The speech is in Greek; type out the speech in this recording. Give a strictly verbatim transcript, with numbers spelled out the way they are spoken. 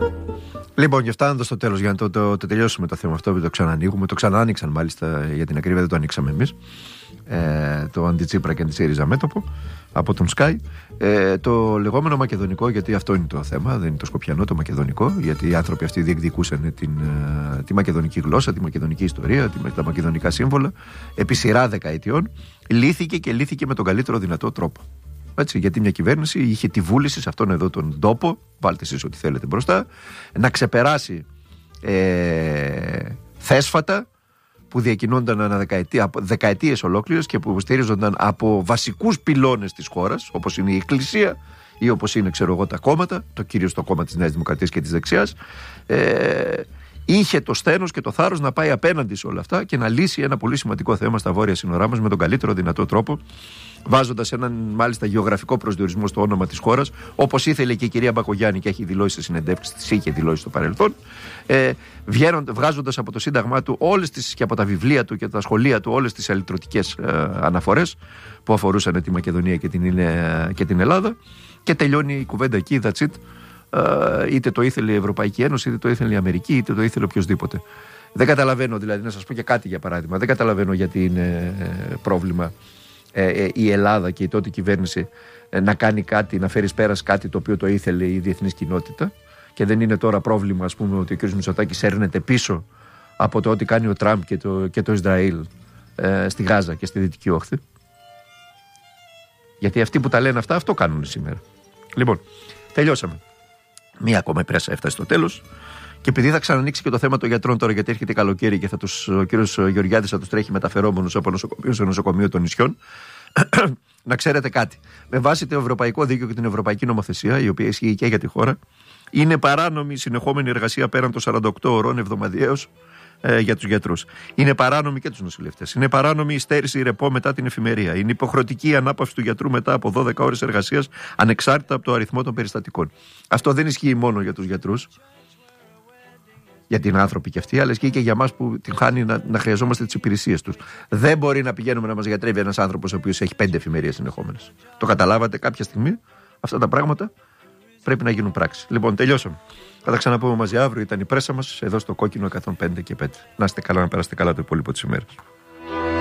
Λοιπόν, και φτάνοντας στο τέλος, για να το, το, το τελειώσουμε το θέμα αυτό, το ξανανοίγουμε. Το ξανά-άνοιξαν μάλιστα, για την ακρίβεια, δεν το ανοίξαμε εμείς. Ε, το αντιτσίπρα και αντιτσίριζα μέτωπο από τον Sky. Ε, το λεγόμενο μακεδονικό, γιατί αυτό είναι το θέμα, δεν είναι το σκοπιανό, το μακεδονικό, γιατί οι άνθρωποι αυτοί διεκδικούσαν την, τη μακεδονική γλώσσα, τη μακεδονική ιστορία, τη, τα μακεδονικά σύμβολα, επί σειρά δεκαετιών. Λύθηκε και λύθηκε με τον καλύτερο δυνατό τρόπο. Έτσι, γιατί μια κυβέρνηση είχε τη βούληση σε αυτόν εδώ τον τόπο, βάλτε εσείς ό,τι θέλετε μπροστά, να ξεπεράσει ε, θέσφατα που διακινούνταν ανά δεκαετία, δεκαετίες ολόκληρες και που στήριζονταν από βασικούς πυλώνες της χώρας, όπως είναι η Εκκλησία ή όπως είναι, ξέρω εγώ, τα κόμματα, το κυρίως το κόμμα της Νέας Δημοκρατίας και της δεξιάς. Ε, είχε το στένος και το θάρρος να πάει απέναντι σε όλα αυτά και να λύσει ένα πολύ σημαντικό θέμα στα βόρεια σύνορά μας με τον καλύτερο δυνατό τρόπο, βάζοντας έναν μάλιστα γεωγραφικό προσδιορισμό στο όνομα της χώρας, όπως ήθελε και η κυρία Μπακογιάννη και έχει δηλώσει σε συνεντεύξεις, τις είχε δηλώσει στο παρελθόν, ε, βγάζοντας από το Σύνταγμά του όλες τις, και από τα βιβλία του και τα σχολεία του όλες τις αλλητρωτικές ε, αναφορές που αφορούσαν τη Μακεδονία και την, ε, και την Ελλάδα, και τελειώνει η κουβέντα εκεί, that's it. Ε, είτε το ήθελε η Ευρωπαϊκή Ένωση, είτε το ήθελε η Αμερική, είτε το ήθελε οποιοδήποτε. Δεν καταλαβαίνω, δηλαδή, να σας πω και κάτι για παράδειγμα, δεν καταλαβαίνω γιατί είναι ε, πρόβλημα Ε, ε, η Ελλάδα και η τότε κυβέρνηση ε, να κάνει κάτι, να φέρει πέρας κάτι το οποίο το ήθελε η διεθνής κοινότητα, και δεν είναι τώρα πρόβλημα, ας πούμε, ότι ο κ. Μητσοτάκης έρνεται πίσω από το ότι κάνει ο Τραμπ και το, και το Ισραήλ ε, στη Γάζα και στη Δυτική Όχθη. Γιατί αυτοί που τα λένε αυτά, αυτό κάνουν σήμερα. Λοιπόν, τελειώσαμε. Μία ακόμα πρέσα έφτασε στο τέλος. Και επειδή θα ξανανοίξει και το θέμα των γιατρών τώρα, γιατί έρχεται καλοκαίρι και θα τους, ο κύριος Γεωργιάδης θα τους τρέχει μεταφερόμενους από νοσοκομείο σε νοσοκομείο των νησιών, να ξέρετε κάτι. Με βάση το ευρωπαϊκό δίκαιο και την ευρωπαϊκή νομοθεσία, η οποία ισχύει και για τη χώρα, είναι παράνομη η συνεχόμενη εργασία πέραν των σαράντα οκτώ ωρών εβδομαδιαίως ε, για τους γιατρούς. Είναι παράνομη και τους νοσηλευτές. Είναι παράνομη η στέρηση ρεπό μετά την εφημερία. Είναι υποχρεωτική η ανάπαυση του γιατρού μετά από δώδεκα ώρες εργασίας, ανεξάρτητα από το αριθμό των περιστατικών. Αυτό δεν ισχύει μόνο για τους γιατρούς, για την άνθρωποι και αυτοί, αλλά ισχύει και για εμάς που την χάνει να, να χρειαζόμαστε τις υπηρεσίες τους. Δεν μπορεί να πηγαίνουμε να μας γιατρεύει ένας άνθρωπος ο οποίος έχει πέντε εφημερίες συνεχόμενες. Το καταλάβατε κάποια στιγμή? Αυτά τα πράγματα πρέπει να γίνουν πράξη. Λοιπόν, τελειώσαμε. Θα τα ξαναπούμε μαζί αύριο. Ήταν η πρέσα μας εδώ στο Κόκκινο εκατόν πέντε και πέντε. Να είστε καλά, να περάσετε καλά το υπόλοιπο της ημέρας.